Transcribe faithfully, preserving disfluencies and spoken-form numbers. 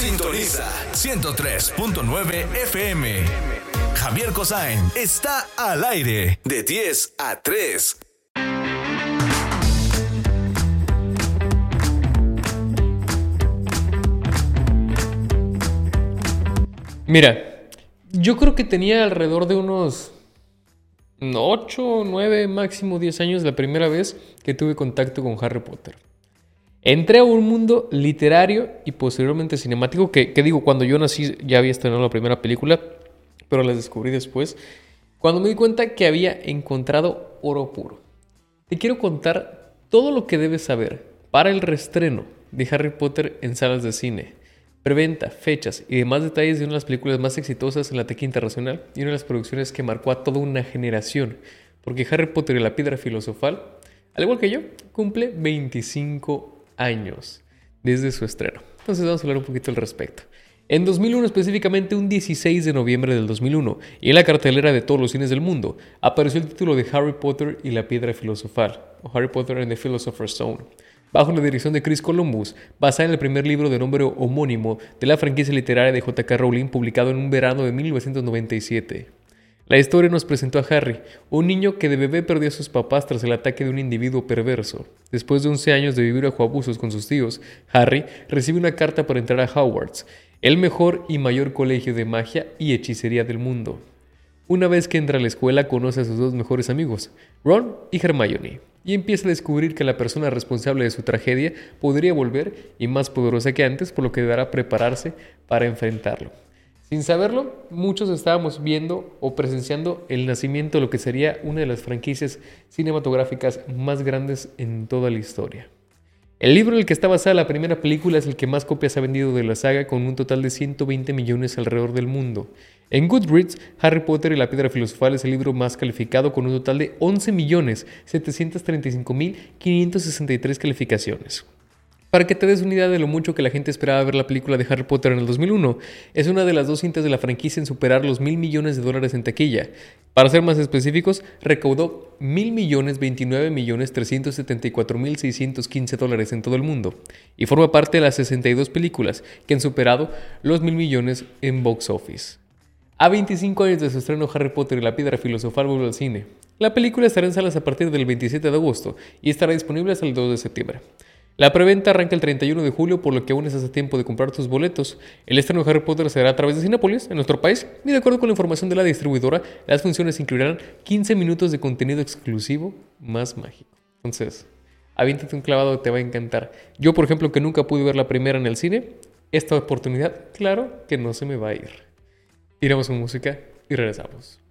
Sintoniza ciento tres punto nueve F M. Javier Cosain está al aire de diez a tres. Mira, yo creo que tenía alrededor de unos ocho, nueve, máximo diez años la primera vez que tuve contacto con Harry Potter. Entré a un mundo literario y posteriormente cinemático, que, que digo, cuando yo nací ya había estrenado la primera película, pero las descubrí después, cuando me di cuenta que había encontrado oro puro. Te quiero contar todo lo que debes saber para el reestreno de Harry Potter en salas de cine, preventa, fechas y demás detalles de una de las películas más exitosas en la taquilla internacional y una de las producciones que marcó a toda una generación, porque Harry Potter y la Piedra Filosofal, al igual que yo, cumple veinticinco años desde su estreno. Entonces vamos a hablar un poquito al respecto. En dos mil uno, específicamente un dieciséis de noviembre del dos mil uno, y en la cartelera de todos los cines del mundo, apareció el título de Harry Potter y la Piedra Filosofal, o Harry Potter and the Philosopher's Stone, bajo la dirección de Chris Columbus, basada en el primer libro de nombre homónimo de la franquicia literaria de J K Rowling, publicado en un verano de mil novecientos noventa y siete. La historia nos presentó a Harry, un niño que de bebé perdió a sus papás tras el ataque de un individuo perverso. Después de once años de vivir bajo abusos con sus tíos, Harry recibe una carta para entrar a Hogwarts, el mejor y mayor colegio de magia y hechicería del mundo. Una vez que entra a la escuela, conoce a sus dos mejores amigos, Ron y Hermione, y empieza a descubrir que la persona responsable de su tragedia podría volver y más poderosa que antes, por lo que deberá prepararse para enfrentarlo. Sin saberlo, muchos estábamos viendo o presenciando el nacimiento de lo que sería una de las franquicias cinematográficas más grandes en toda la historia. El libro en el que está basada la primera película es el que más copias ha vendido de la saga, con un total de ciento veinte millones alrededor del mundo. En Goodreads, Harry Potter y la Piedra Filosofal es el libro más calificado, con un total de once millones setecientos treinta y cinco mil quinientos sesenta y tres calificaciones. Para que te des una idea de lo mucho que la gente esperaba ver la película de Harry Potter en el dos mil uno, es una de las dos cintas de la franquicia en superar los mil millones de dólares en taquilla. Para ser más específicos, recaudó mil millones veintinueve millones trescientos setenta y cuatro mil seiscientos quince dólares en todo el mundo, y forma parte de las sesenta y dos películas que han superado los mil millones en box office. A veinticinco años de su estreno, Harry Potter y la Piedra Filosofal vuelve al cine. La película estará en salas a partir del veintisiete de agosto y estará disponible hasta el dos de septiembre. La preventa arranca el treinta y uno de julio, por lo que aún estás a tiempo de comprar tus boletos. El estreno de Harry Potter será a través de Cinépolis, en nuestro país, y de acuerdo con la información de la distribuidora, las funciones incluirán quince minutos de contenido exclusivo más mágico. Entonces, aviéntate un clavado, te va a encantar. Yo, por ejemplo, que nunca pude ver la primera en el cine, esta oportunidad, claro que no se me va a ir. Iremos con música y regresamos.